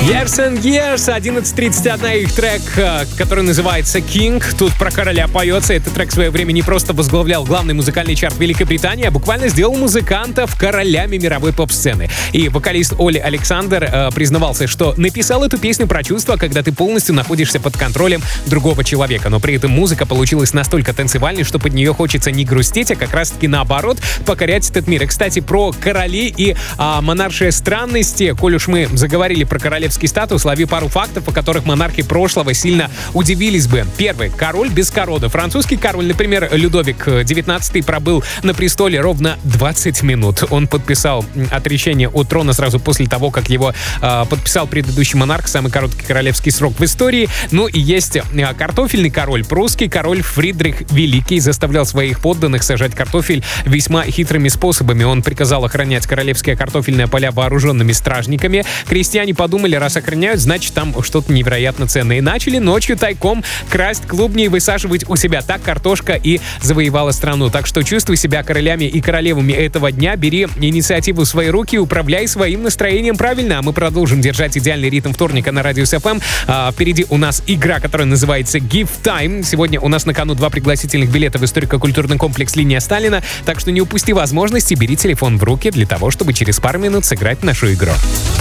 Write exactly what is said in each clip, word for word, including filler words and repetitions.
Years and Years, одиннадцать тридцать один, их трек, который называется King. Тут про короля поется. Этот трек в свое время не просто возглавлял главный музыкальный чарт Великобритании, а буквально сделал музыкантов королями мировой поп-сцены. И вокалист Оли Александр э, признавался, что написал эту песню про чувства, когда ты полностью находишься под контролем другого человека. Но при этом музыка получилась настолько танцевальной, что под нее хочется не грустить, а как раз-таки наоборот покорять этот мир. И, кстати, про королей и а, монаршие странности, коль уж мы заговорили про королевский статус, лови пару фактов, о которых монархи прошлого сильно удивились бы. Первый. Король без короны. Французский король, например, Людовик девятнадцатый, пробыл на престоле ровно двадцать минут. Он подписал отречение от трона сразу после того, как его э, подписал предыдущий монарх, самый короткий королевский срок в истории. Ну и есть э, картофельный король. Прусский король Фридрих Великий заставлял своих подданных сажать картофель весьма хитрыми способами. Он приказал охранять королевские картофельные поля вооруженными стражниками. Крестьяне подумали, раз охраняют, значит, там что-то невероятно ценное. И начали ночью тайком красть клубни и высаживать у себя. Так картошка и завоевала страну. Так что чувствуй себя королями и королевами этого дня. Бери инициативу в свои руки и управляй своим настроением правильно. А мы продолжим держать идеальный ритм вторника на Радиус эф эм. А, впереди у нас игра, которая называется Give Time. Сегодня у нас на кону два пригласительных билета в историко-культурный комплекс «Линия Сталина». Так что не упусти возможности, бери телефон в руки для того, чтобы через пару минут сыграть в нашу игру.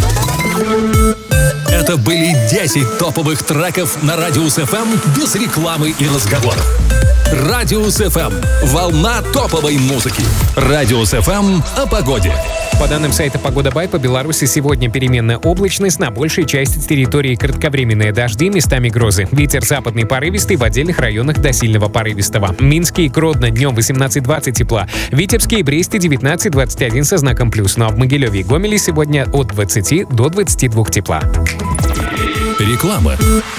Это были десять топовых треков на Радиус эф эм без рекламы и разговоров. Радиус эф эм. Волна топовой музыки. Радиус эф эм о погоде. По данным сайта «Погода Бай», по Беларуси сегодня переменная облачность, на большей части территории кратковременные дожди, местами грозы. Ветер западный порывистый, в отдельных районах до сильного порывистого. Минске и Гродно днем восемнадцать-двадцать тепла. В Витебске и Бресте девятнадцать-двадцать один со знаком плюс. Ну а в Могилеве и Гомеле сегодня от двадцати до двадцати двух тепла. Реклама.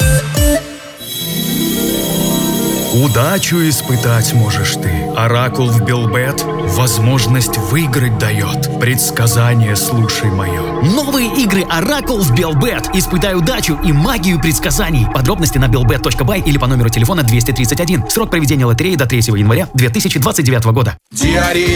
Удачу испытать можешь ты. Оракул в Белбет возможность выиграть дает. Предсказание слушай мое. Новые игры Оракул в Белбет. Испытай удачу и магию предсказаний. Подробности на белбет точка бай или по номеру телефона двести тридцать один. Срок проведения лотереи до третьего января две тысячи двадцать девятого года. Диарея.